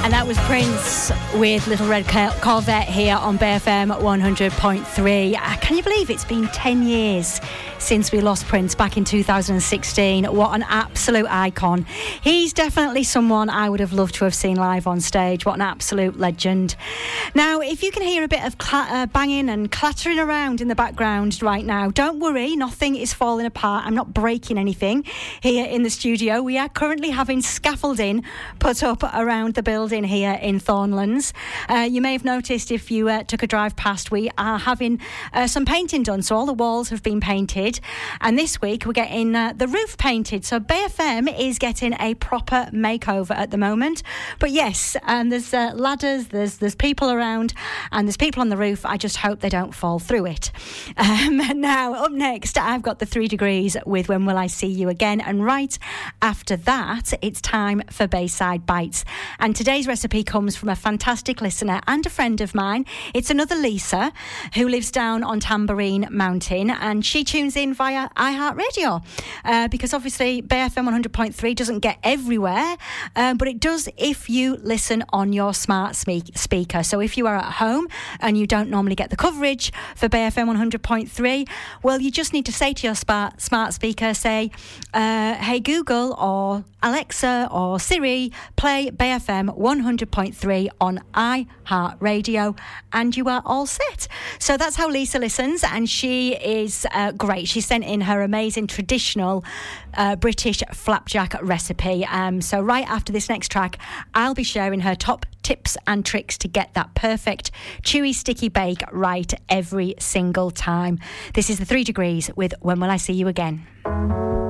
And that was Prince with Little Red Corvette here on BFM 100.3. Can you believe it's been 10 years since we lost Prince back in 2016? What an absolute icon. He's definitely someone I would have loved to have seen live on stage. What an absolute legend. Now, if you can hear a bit of banging and clattering around in the background right now, don't worry, nothing is falling apart. I'm not breaking anything here in the studio. We are currently having scaffolding put up around the building here in Thornlands. You may have noticed if you took a drive past, we are having some painting done. So all the walls have been painted, and this week we're getting the roof painted. So BFM is getting a proper makeover at the moment. But yes, there's ladders, there's people around, and there's people on the roof. I just hope they don't fall through it. Now, up next, I've got the 3 Degrees with When Will I See You Again, and right after that, it's time for Bayside Bites. And today's recipe comes from a fantastic listener and a friend of mine. It's another Lisa who lives down on Tambourine Mountain, and she tunes in via iHeartRadio because obviously BFM 100.3 doesn't get everywhere, but it does if you listen on your smart speaker. So if you are at home and you don't normally get the coverage for BFM 100.3, well, you just need to say to your smart speaker, say, hey Google or Alexa or Siri, play BFM 100.3 on iHeartRadio, and you are all set. So that's how Lisa listens, and she is great. She sent in her amazing traditional British flapjack recipe. So right after this next track, I'll be sharing her top tips and tricks to get that perfect chewy sticky bake right every single time. This is the 3 Degrees with When Will I See You Again.